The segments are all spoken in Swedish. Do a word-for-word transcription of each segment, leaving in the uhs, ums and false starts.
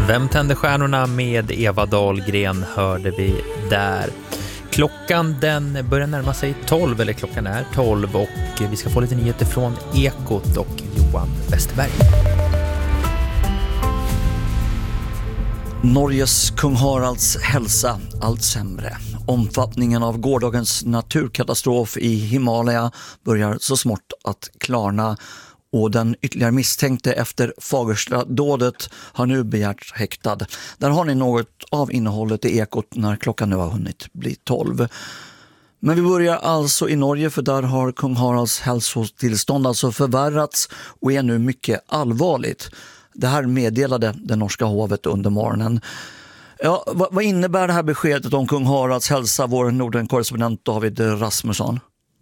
Vem tände stjärnorna med Eva Dahlgren hörde vi där. Klockan den börjar närma sig tolv, eller klockan är tolv, och vi ska få lite nyheter från Ekot och Johan Westerberg. Norges kung Haralds hälsa allt sämre. Omfattningen av gårdagens naturkatastrof i Himalaya börjar så smått att klarna, och den ytterligare misstänkte efter Fagersta-dådet har nu begärts häktad. Där har ni något av innehållet i Ekot när klockan nu har hunnit bli tolv. Men vi börjar alltså i Norge, för där har kung Haralds hälsotillstånd alltså förvärrats och är nu mycket allvarligt. Det här meddelade det norska hovet under morgonen. Ja, vad, vad innebär det här beskedet om kung Haralds hälsa, vår Norden-korrespondent David Rasmusson?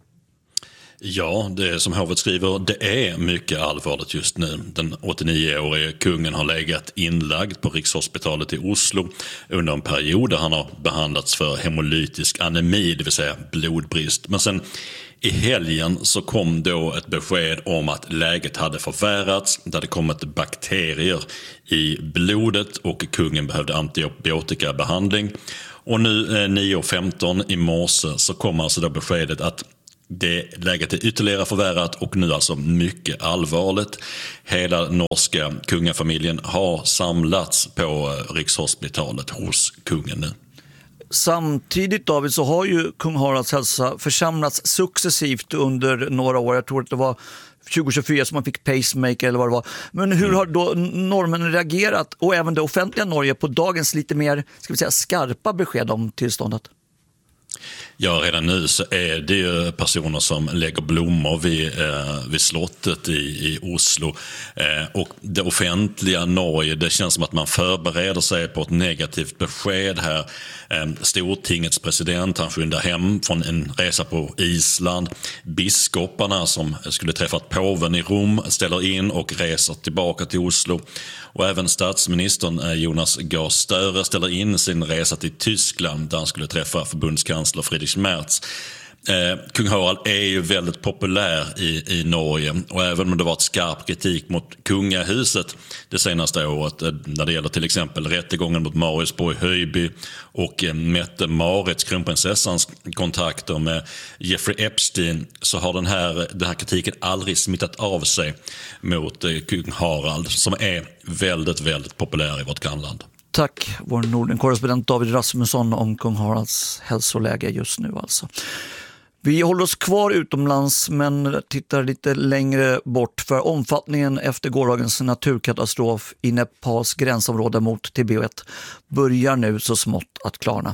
Ja, det är som hovet skriver, det är mycket allvarligt just nu. Den åttionioårige kungen har legat inlagd på Rikshospitalet i Oslo under en period där han har behandlats för hemolytisk anemi, det vill säga blodbrist. Men sen i helgen så kom då ett besked om att läget hade förvärrats. Det hade kommit bakterier i blodet och kungen behövde antibiotikabehandling. Och nu nio femton i morse så kom alltså då beskedet att det läget är ytterligare förvärrat och nu alltså mycket allvarligt. Hela norska kungafamiljen har samlats på Rikshospitalet hos kungen nu. Samtidigt, David, så har ju kung Haralds hälsa försämrats successivt under några år. Jag tror att det var tjugo tjugofyra som man fick pacemaker eller vad det var. Men hur har då norrmännen reagerat, och även det offentliga Norge, på dagens lite mer, ska vi säga, skarpa besked om tillståndet? Ja, redan nu så är det ju personer som lägger blommor vid, eh, vid slottet i, i Oslo. Eh, och det offentliga Norge, det känns som att man förbereder sig på ett negativt besked här. Eh, Stortingets president, han skyndar hem från en resa på Island. Biskoparna som skulle träffat påven i Rom ställer in och reser tillbaka till Oslo. Och även statsministern Jonas Gahr Støre ställer in sin resa till Tyskland där han skulle träffa förbundskansler Friedrich Merz. Eh, kung Harald är ju väldigt populär i, i Norge, och även om det varit skarp kritik mot kungahuset det senaste året eh, när det gäller till exempel rättegången mot Mariusborg Höjby och eh, Mette Marits, kronprinsessans kontakter med Jeffrey Epstein, så har den här, den här kritiken aldrig smittat av sig mot eh, kung Harald, som är väldigt, väldigt populär i vårt grannland. Tack, vår Norden-korrespondent David Rasmusson om kung Haralds hälsoläge just nu alltså. Vi håller oss kvar utomlands men tittar lite längre bort, för omfattningen efter gårdagens naturkatastrof i Nepals gränsområde mot Tibet börjar nu så smått att klarna.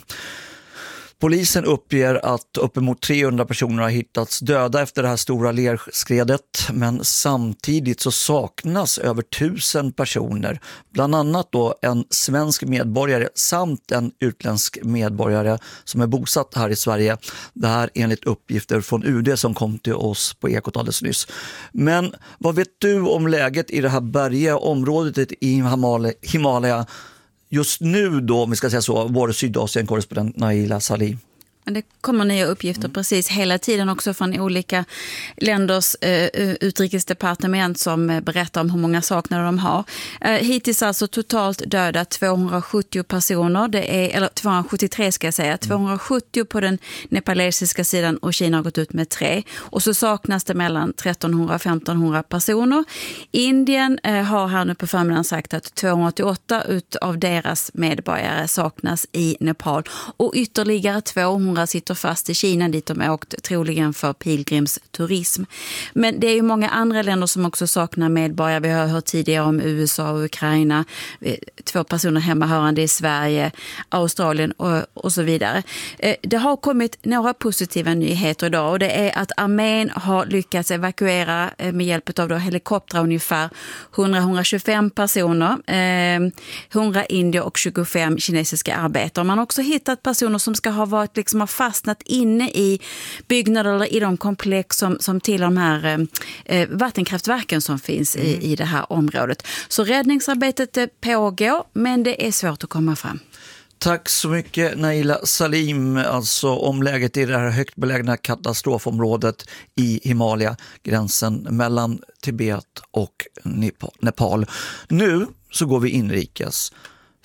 Polisen uppger att uppemot trehundra personer har hittats döda efter det här stora lerskredet, men samtidigt så saknas över tusen personer, bland annat då en svensk medborgare samt en utländsk medborgare som är bosatt här i Sverige. Det här enligt uppgifter från U D som kom till oss på Ekot alldeles nyss. Men vad vet du om läget i det här bergiga området i Himalaya just nu då, om vi ska säga så, vår Sydasien-korrespondent Naila Salim? Det kommer nya uppgifter precis hela tiden också från olika länders eh, utrikesdepartement som berättar om hur många saknader de har. Eh, hittills alltså totalt döda tvåhundrasjuttio personer, det är, eller tvåhundrasjuttiotre ska jag säga, tvåhundrasjuttio på den nepalesiska sidan, och Kina har gått ut med tre. Och så saknas det mellan trettonhundra och femtonhundra personer. Indien eh, har här nu på förmiddagen sagt att tvåhundraåttioåtta av deras medborgare saknas i Nepal, och ytterligare tvåhundra sitter fast i Kina dit de åkt troligen för pilgrimsturism. Men det är ju många andra länder som också saknar medborgare. Vi har hört tidigare om U S A och Ukraina, två personer hemmahörande i Sverige, Australien och, och så vidare. Det har kommit några positiva nyheter idag, och det är att armén har lyckats evakuera med hjälp av då helikoptrar ungefär hundra till hundratjugofem personer, hundra indier och tjugofem kinesiska arbetare. Man har också hittat personer som ska ha varit liksom har fastnat inne i byggnader eller i de komplex som, som till de här eh, vattenkraftverken som finns mm. i, i det här området. Så räddningsarbetet pågår, men det är svårt att komma fram. Tack så mycket Naila Salim, alltså om läget i det här högt belägna katastrofområdet i Himalaya, gränsen mellan Tibet och Nepal. Nu så går vi inrikes.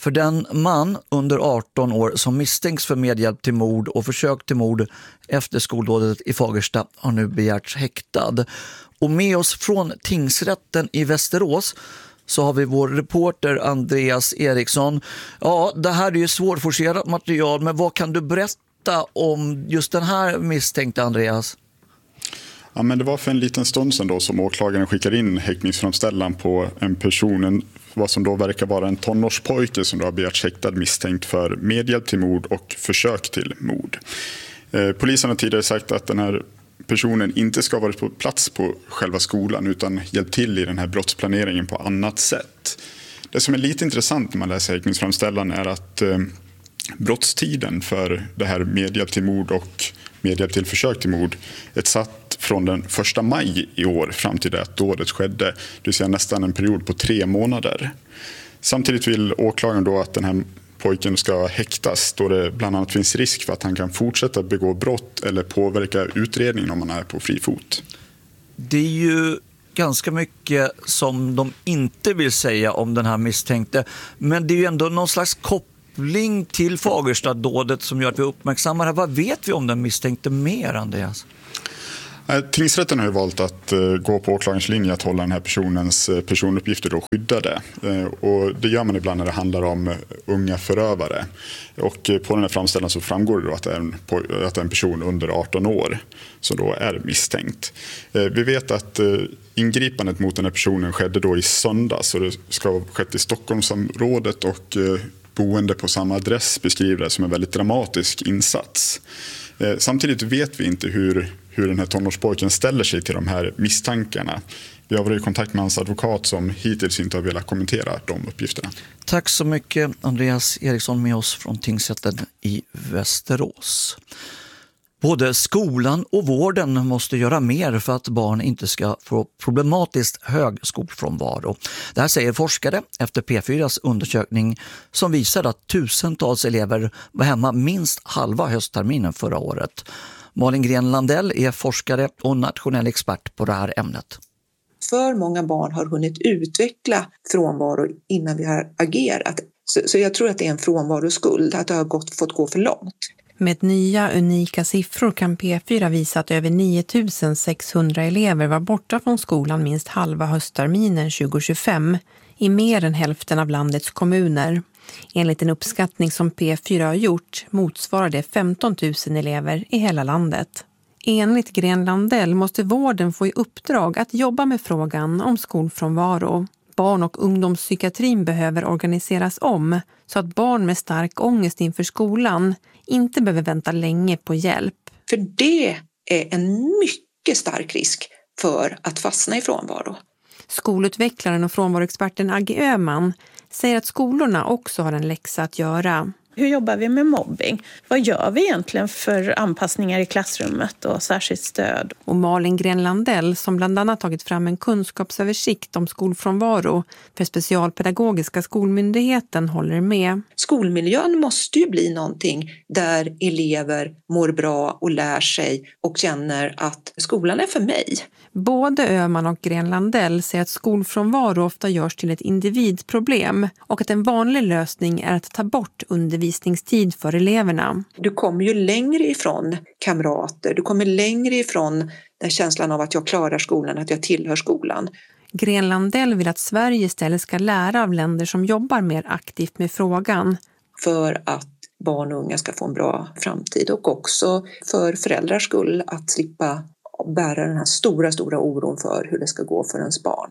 För den man under arton år som misstänks för medhjälp till mord och försök till mord efter skoldådet i Fagersta har nu begärts häktad. Och med oss från tingsrätten i Västerås så har vi vår reporter Andreas Eriksson. Ja, det här är ju svårforcerat material, men vad kan du berätta om just den här misstänkta, Andreas? Ja, men det var för en liten stund sedan då som åklagaren skickade in häktningsframställan på en person, en, vad som då verkar vara en tonårspojke som då har begärt häktad misstänkt för medhjälp till mord och försök till mord. Eh, polisen har tidigare sagt att den här personen inte ska ha varit på plats på själva skolan utan hjälpt till i den här brottsplaneringen på annat sätt. Det som är lite intressant när man läser häktningsframställan är att eh, brottstiden för det här medhjälp till mord och medhjälp till försök till mord är satt från den första maj i år fram till det att dådet skedde, det vill säga nästan en period på tre månader. Samtidigt vill åklagaren då att den här pojken ska häktas då det bland annat finns risk för att han kan fortsätta begå brott eller påverka utredningen om han är på fri fot. Det är ju ganska mycket som de inte vill säga om den här misstänkte, men det är ju ändå någon slags koppling till Fagersta-dådet som gör att vi uppmärksammar det. Vad vet vi om den misstänkte mer, Andreas? Tingsrätten har ju valt att gå på åklagarens linje att hålla den här personens personuppgifter då skyddade. Och det gör man ibland när det handlar om unga förövare. Och på den här framställan så framgår det då att det är en, att det är en person under arton år som då är misstänkt. Vi vet att ingripandet mot den här personen skedde då i söndags och det ska ha skett i Stockholmsområdet och boende på samma adress beskriver det som en väldigt dramatisk insats. Samtidigt vet vi inte hur, hur den här tonårspojken ställer sig till de här misstankarna. Vi har varit i kontakt med hans advokat som hittills inte har velat kommentera de uppgifterna. Tack så mycket, Andreas Eriksson, med oss från tingsrätten i Västerås. Både skolan och vården måste göra mer för att barn inte ska få problematiskt hög skolfrånvaro. Det här säger forskare efter P fyras undersökning som visar att tusentals elever var hemma minst halva höstterminen förra året. Malin Gren Landell är forskare och nationell expert på det här ämnet. För många barn har hunnit utveckla frånvaro innan vi har agerat. Så, så jag tror att det är en frånvaroskuld, att det har gått, fått gå för långt. Med nya unika siffror kan P fyra visa att över nio tusen sexhundra elever var borta från skolan minst halva höstterminen tjugo tjugofem i mer än hälften av landets kommuner. Enligt en uppskattning som P fyra har gjort motsvarar det femton tusen elever i hela landet. Enligt Gren Landell måste vården få i uppdrag att jobba med frågan om skolfrånvaro. Barn- och ungdomspsykiatrin behöver organiseras om så att barn med stark ångest inför skolan inte behöver vänta länge på hjälp. För det är en mycket stark risk för att fastna i frånvaro. Skolutvecklaren och frånvaroexperten Agge Öhman säger att skolorna också har en läxa att göra. Hur jobbar vi med mobbing? Vad gör vi egentligen för anpassningar i klassrummet och särskilt stöd? Och Malin Gren Landell som bland annat tagit fram en kunskapsöversikt om skolfrånvaro för Specialpedagogiska skolmyndigheten håller med. Skolmiljön måste ju bli någonting där elever mår bra och lär sig och känner att skolan är för mig. Både Öhman och Gren Landell säger att skolfrånvaro ofta görs till ett individproblem och att en vanlig lösning är att ta bort undervisningstid för eleverna. Du kommer ju längre ifrån kamrater, du kommer längre ifrån den känslan av att jag klarar skolan, att jag tillhör skolan. Gren Landell vill att Sverige istället ska lära av länder som jobbar mer aktivt med frågan. För att barn och unga ska få en bra framtid och också för föräldrars skull att slippa bära den här stora, stora oron för hur det ska gå för ens barn.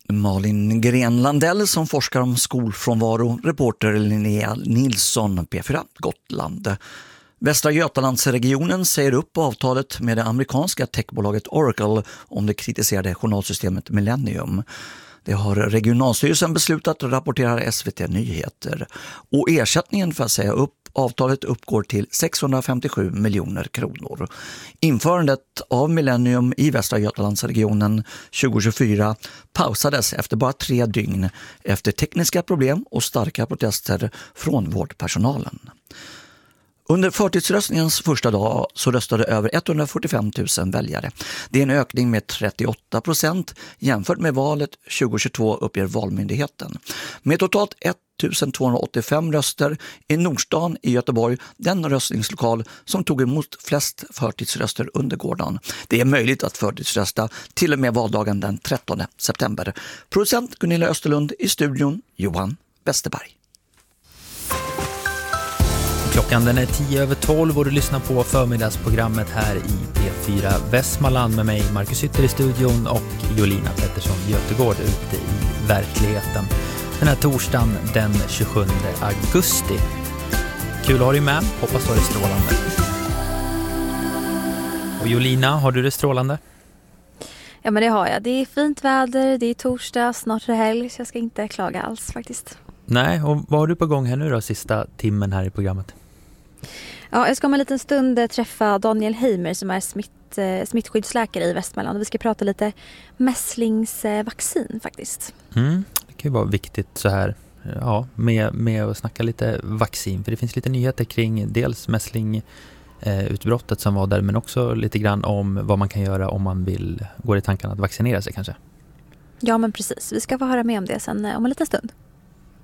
Malin Gren Landell som forskar om skolfrånvaro, reporter Linnea Nilsson, P fyra Gotland. Västra Götalandsregionen säger upp avtalet med det amerikanska techbolaget Oracle om det kritiserade journalsystemet Millennium. Det har regionalstyrelsen beslutat, rapporterar S V T Nyheter. Och ersättningen för att säga upp avtalet uppgår till sexhundrafemtiosju miljoner kronor. Införandet av Millennium i Västra Götalandsregionen tjugo tjugofyra pausades efter bara tre dygn efter tekniska problem och starka protester från vårdpersonalen. Under förtidsröstningens första dag så röstade över etthundrafyrtiofem tusen väljare. Det är en ökning med trettioåtta procent jämfört med valet tjugo tjugotvå, uppger Valmyndigheten. Med totalt tusen tvåhundraåttiofem röster. I Nordstan i Göteborg, den röstningslokal som tog emot flest förtidsröster under gårdagen. Det är möjligt att förtidsrösta till och med valdagen den trettonde september. Producent Gunilla Österlund, i studion Johan Westerberg. Klockan den är tio över tolv och du lyssnar på förmiddagsprogrammet här i P fyra Västmanland med mig Marcus Ytter i studion och Jolina Pettersson Götegård ute i verkligheten. Den här torsdagen den tjugosjunde augusti. Kul att ha dig med, hoppas du har det strålande. Och Jolina, har du det strålande? Ja, men det har jag. Det är fint väder, det är torsdag, snart är det helg, så jag ska inte klaga alls faktiskt. Nej, och vad har du på gång här nu då, sista timmen här i programmet? Ja, jag ska om en liten stund träffa Daniel Heimer som är smitt, eh, smittskyddsläkare i Västmanland. Vi ska prata lite mässlingsvaccin faktiskt. Mm, det kan ju vara viktigt så här, ja, med, med att snacka lite vaccin. För det finns lite nyheter kring dels mässling-utbrottet som var där, men också lite grann om vad man kan göra om man vill gå i tanken att vaccinera sig kanske. Ja, men precis. Vi ska få höra mer om det sen om en liten stund.